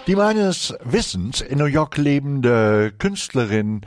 Die meines Wissens in New York lebende Künstlerin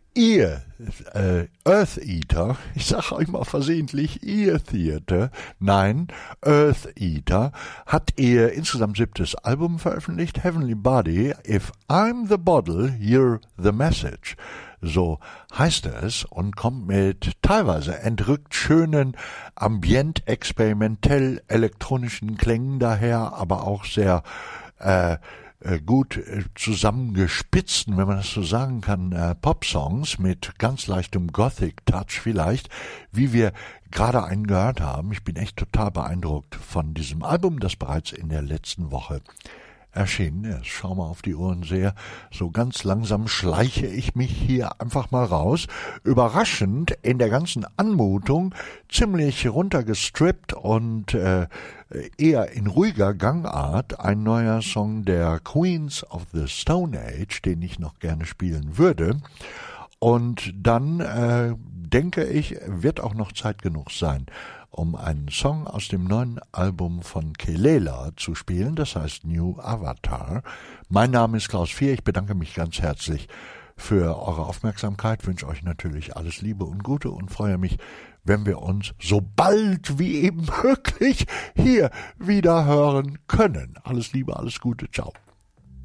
Earth Eater, ich sage euch mal versehentlich Ear Theater, nein, Earth Eater, hat ihr insgesamt 7. Album veröffentlicht, Heavenly Body, If I'm the Bottle, You're the Message. So heißt es und kommt mit teilweise entrückt schönen, ambient, experimentell elektronischen Klängen daher, aber auch sehr gut zusammengespitzten, wenn man das so sagen kann, Pop-Songs mit ganz leichtem Gothic-Touch vielleicht, wie wir gerade einen gehört haben. Ich bin echt total beeindruckt von diesem Album, das bereits in der letzten Woche erschienen ist. Schau mal auf die Uhr und sehe, so ganz langsam schleiche ich mich hier einfach mal raus. Überraschend in der ganzen Anmutung, ziemlich runtergestrippt und eher in ruhiger Gangart, ein neuer Song der Queens of the Stone Age, den ich noch gerne spielen würde. Und dann denke ich, wird auch noch Zeit genug sein, um einen Song aus dem neuen Album von Kelela zu spielen, das heißt New Avatar. Mein Name ist Klaus Vier, ich bedanke mich ganz herzlich für eure Aufmerksamkeit, wünsche euch natürlich alles Liebe und Gute und freue mich, wenn wir uns so bald wie eben möglich hier wieder hören können. Alles Liebe, alles Gute, ciao.